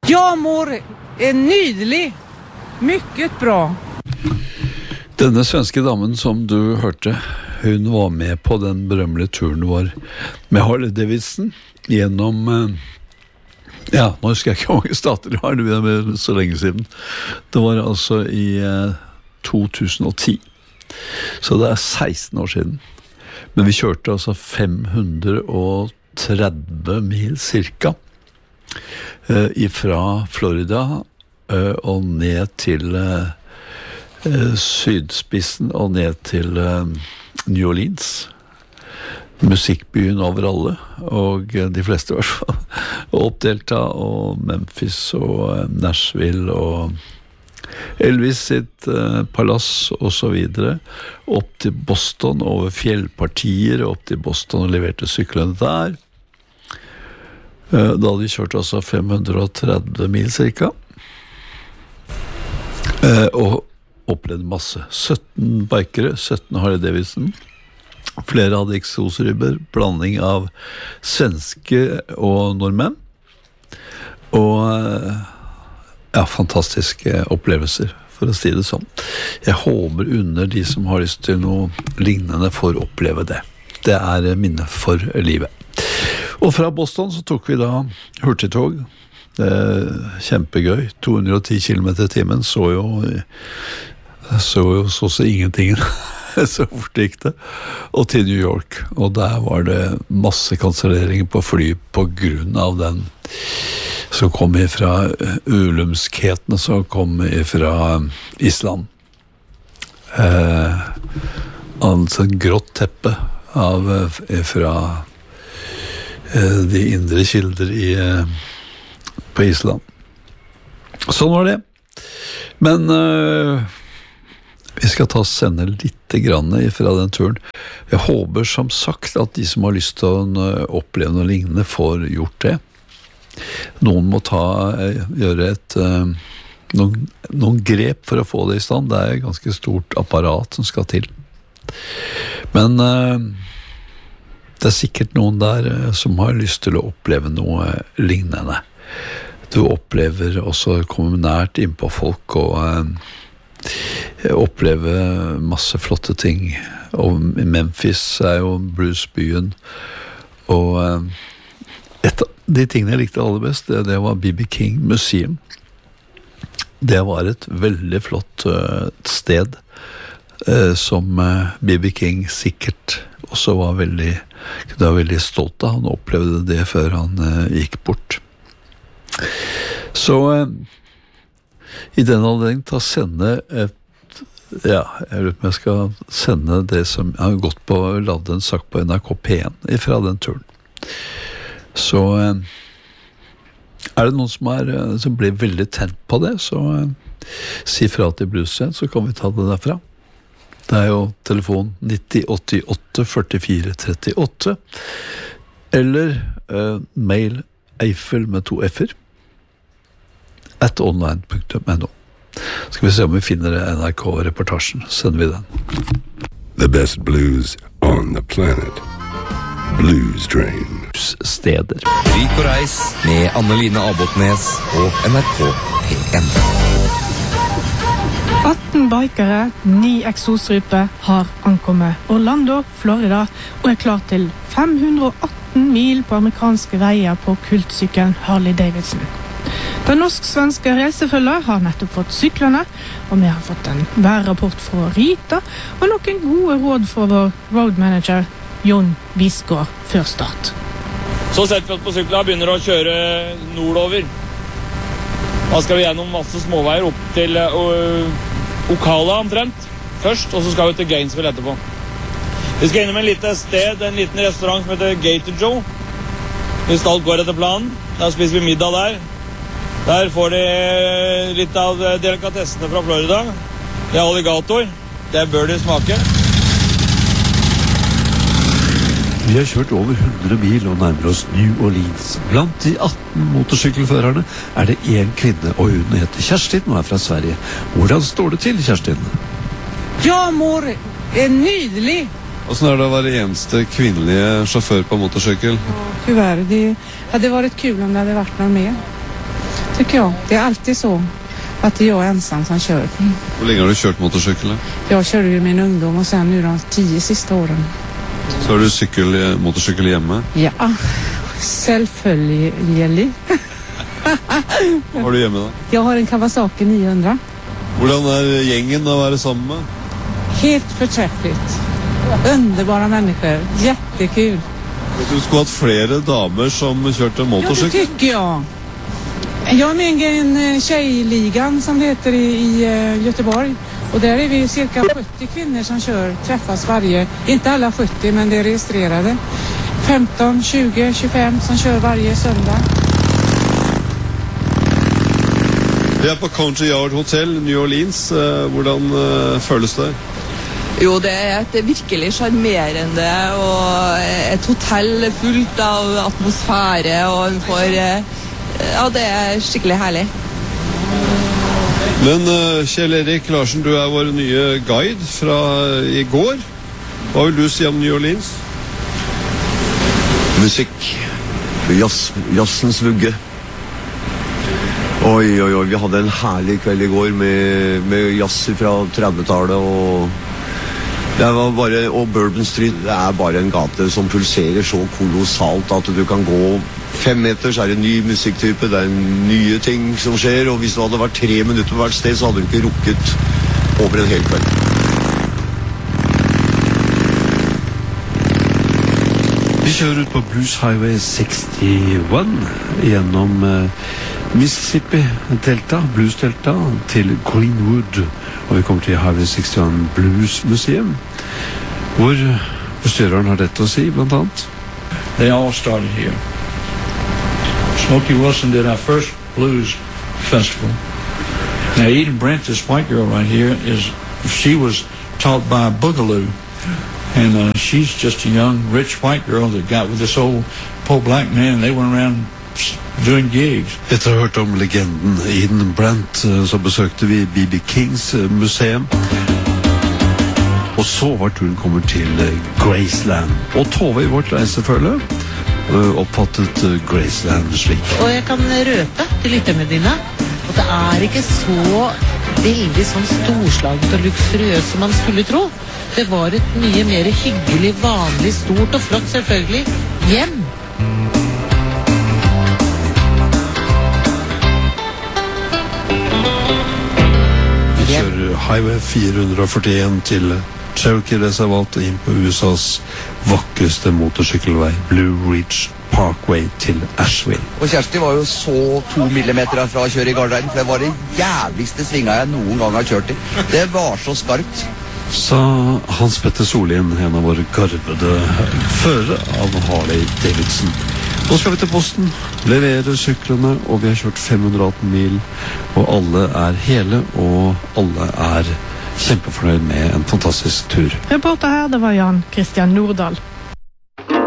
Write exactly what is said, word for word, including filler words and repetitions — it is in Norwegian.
Jag mår är nydelig. Mycket bra. Denne svenske damen som du hørte, hun var med på den berømmelige turen vår med Harley Davidson gjennom, ja, nå husker jeg ikke hvor mange stater det var, det var så lenge siden. Det var altså i to tusen og ti, så det er seksten år siden. Men vi kjørte altså fem hundre og tretti mil cirka, ifra Florida og ned til sydspissen og ned til New Orleans, musikkbyen over alle, og de fleste i hvert fall, og oppdelta, og Memphis og Nashville og Elvis sitt eh, palass og så videre, opp til Boston, over fjellpartier, opp til Boston og leverte syklene der. Eh, da hadde vi kjørt altså fem hundre og tretti mil cirka, eh, og opplevde masse. sytten bikere, sytten Harley Davidson. Flere hadde eksosribber, blanding av svenske og nordmenn. Og ja, fantastiske opplevelser, for å si det sånn. Jeg håper under de som har lyst til noe lignende for å oppleve det. Det er minne for livet. Og fra Boston så tok vi da hurtigtog. Det er kjempegøy. to hundre og ti kilometer i timen, så jo så jo så så ingenting så fort gikk det, og til New York, og der var det masse kanselleringer på fly på grunn av den som kom ifra ulumskhetene som kom ifra Island. Eh, altså en grått teppe av ifra eh, de indre kilder i, på Island. Sånn var det. Men eh, vi skal ta og sende litt grann fra den turen. Jeg håper som sagt at de som har lyst til å oppleve noe lignende får gjort det. Noen må ta, gjøre et, noen, noen grep for å få det i stand. Det er et ganske stort apparat som skal til. Men det er sikkert noen der som har lyst til å oppleve noe lignende. Du opplever også å komme nært innpå folk og oppleve masse flotte ting. Og Memphis er jo bluesbyen, og et av de tingene jeg likte aller best, det, det var B B King Museum. Det var et veldig flott uh, sted uh, som uh, B B King sikkert også var veldig, var veldig stolt av. Han opplevde det før han uh, gikk bort. Så uh, i denne anledning ta sende et ja, jeg lurer på om jeg skal sende det som jeg har gått på og ladd en sak på N R K P én ifra den turen. Så er det noen som, er, som blir veldig tent på det, så si fra til Bluesrett, så kan vi ta det derfra. Det er jo telefon nitti åttiåtte førtifire trettiåtte, eller uh, mail Eiffel med to f-er at online punktum n o. Skal vi se om vi finner N R K-reportasjen, sender vi den. The best blues on the planet. Blues Train. Steder. Rik og reis med Anne-Line Abotnes og N R K P én. atten bikere, ni eksosryper har ankommet Orlando, Florida, og er klar til fem hundre og atten mil på amerikanske veier på kultsykkelen Harley Davidson. Den norsk-svenske reisefølger har nettopp fått syklene, og vi har fått en værrapport fra Rita, og noen gode råd fra vår road manager, Jon Bisgaard, før start. Så setter vi oss på syklene og begynner å kjøre nordover. Da skal vi gjennom masse småveier opp til uh, Ocala omtrent først, og så skal vi til Gainesville etterpå. Vi skal innom en liten sted, en liten restaurant som heter Gator Joe. Hvis alt går etter planen, da spiser vi middag der. Der får de litt av delikatessene fra Florida. Det er alligator. Det bør de smake. Vi har kjørt over hundre mil og nærmer oss New Orleans. Blant de atten motorsykkelførerne er det en kvinne, og hun heter Kerstin og er fra Sverige. Hvordan står det til, Kerstin? Jag mår är nydelig. Hvordan er det å være eneste kvinnelige sjåfør på motorsykkel? Ja, tyvärr. Det hade varit kul om det hade varit någon mer. tycker jag. Det är alltid så att det är jag ensam som kör. Hvor lenge har du kjørt motorsykkel? da? Jag körde ju min ungdom och sen nu de tio sista åren. Så har du sykkel, motorsykkel hjemme. Ja, selvfølgelig. Hva har du hjemme da? Jag har en Kawasaki nio hundra. Hvordan er gjengen å være sammen med? Helt förträffligt. Underbara människor. Jättekul. Du skulle hatt flere damer som kjørte Ja, det motorsykkel. tycker jag. Jag är med i en eh, tjejligan som det heter i, i eh, Göteborg. Och där är vi cirka sjuttio kvinnor som kör, träffas varje, inte alla sjuttio men det är registrerade. femton, tjugo, tjugofem som kör varje söndag. Vi er på Country Yard Hotel, New Orleans. Eh, Hvordan eh, føles det? Jo, det er et virkelig charmerende og et hotell fullt av atmosfære, og en får, eh, ja, det er skikkelig herlig. Men eh, Kjell Erik Larsen, du er vår nye guide fra i går. Hva vil du si om New Orleans? Musikk. Jazz, jazzens vugge. Oi, oi, oi, vi hadde en herlig kveld i går med, med jazz fra tretti-tallet, og det var bare, og Bourbon Street, det er bare en gate som pulserer så kolossalt at du kan gå fem meter, så er det en ny musikktype, det er nye ting som skjer, og hvis du hadde vært tre minutter på hvert sted, så hadde du ikke rukket over en hel kveld. Vi kjører ut på Blues Highway sekstién gjennom eh, Mississippi-delta, Blues-delta, til Greenwood. Og vi kommer til Highway sekstién Blues Museum, hvor bestyreren har dette å si, blant annet. They all started here. Smokey Wilson did our first blues festival. Now Eden Brent, this white girl right here, is she was taught by Boogaloo. And uh, she's just a young, rich white girl that got with this old poor black man. They went around doing gigs. Etter å ha hørt om legenden Eden Brent, eh, så besøkte vi B B Kings eh, museum. Og så var turen kommet til eh, Graceland. Og Tove i vårt reisefølge eh, oppfattet eh, Graceland slik. Og jeg kan røpe til lytterne dine at det er ikke så veldig sånn storslaget og luksuriøst som man skulle tro. Det var et mye mer hyggelig, vanlig, stort og flott selvfølgelig hjem. Vi kjører Highway fire førtién til Cherokee-reservat inn på U S A's vakreste motorsykkelvei, Blue Ridge Parkway til Asheville. Og Kjersti var jo så to millimeter herfra å kjøre i Gardereien, for det var det jævligste svinga jeg noen gang har kjørt i. Det var så skarpt. Sa Hans Petter Solien, en av våre garvede førere av Harley Davidson. Nå skal vi til Boston, levere syklene, og vi har kjørt fem hundre og atten mil, og alle er hele, og alle er kjempefornøyd med en fantastisk tur. Reporter her, det var Jan Christian Nordahl.